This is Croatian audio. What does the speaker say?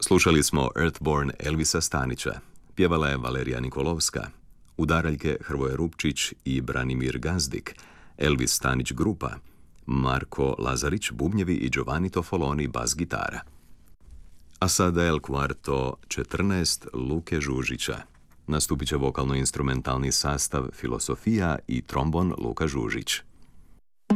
Slušali smo Earthborn Elvisa Stanića, pjevala je Valerija Nikolovska, udaraljke Hrvoje Rupčić i Branimir Gazdik, Elvis Stanić grupa, Marko Lazarić bubnjevi i Giovanni Tofoloni bas gitara. A sada El Quarto 14 Luke Žužića. Nastupit će vokalno-instrumentalni sastav Filosofija i trombon Luka Žužić.